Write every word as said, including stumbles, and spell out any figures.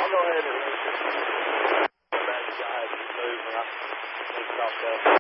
I'll go ahead and backside and move when I stop that.